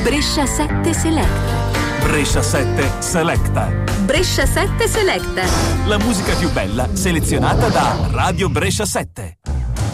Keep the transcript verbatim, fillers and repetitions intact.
Brescia sette Selecta. Brescia sette Selecta. Brescia sette Selecta. La musica più bella selezionata da Radio Brescia sette.